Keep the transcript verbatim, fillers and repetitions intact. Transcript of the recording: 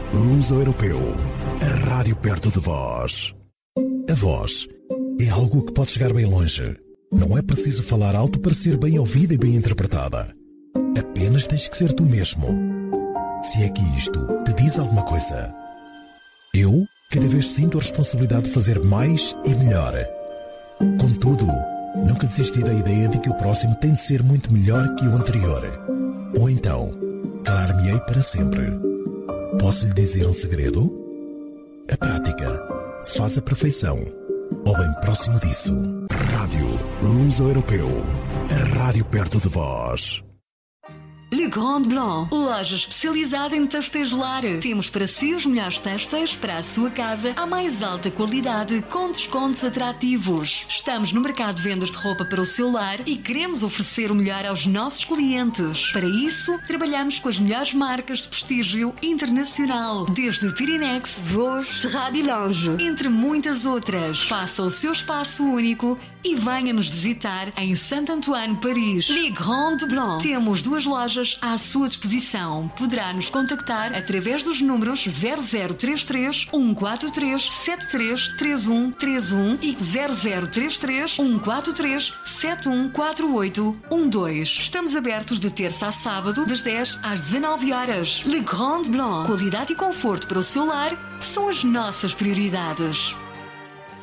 Luso-Europeu, a rádio perto de vós. A voz é algo que pode chegar bem longe. Não é preciso falar alto para ser bem ouvida e bem interpretada. Apenas tens que ser tu mesmo. Se é que isto te diz alguma coisa. Eu, cada vez sinto a responsabilidade de fazer mais e melhor. Contudo, nunca desisti da ideia de que o próximo tem de ser muito melhor que o anterior. Ou então, calar-me-ei para sempre. Posso lhe dizer um segredo? A prática faz a perfeição. Ou bem próximo disso. Rádio Luso-Europeu, a rádio perto de vós. Le Grand Blanc, loja especializada em têxteis lar. Temos para si os melhores têxteis para a sua casa à mais alta qualidade, com descontos atrativos. Estamos no mercado de vendas de roupa para o seu lar e queremos oferecer o melhor aos nossos clientes. Para isso, trabalhamos com as melhores marcas de prestígio internacional, desde Pyrenex, Vosges, Terra de Lange, entre muitas outras. Faça o seu espaço único e venha nos visitar em Saint-Antoine, Paris. Le Grand Blanc. Temos duas lojas à sua disposição. Poderá nos contactar através dos números zero zero três três, um quatro três, sete três três um três um e zero zero três três, um quatro três, sete um quatro oito um dois. Estamos abertos de terça a sábado, das dez às dezanove horas. Le Grand Blanc. Qualidade e conforto para o seu lar são as nossas prioridades.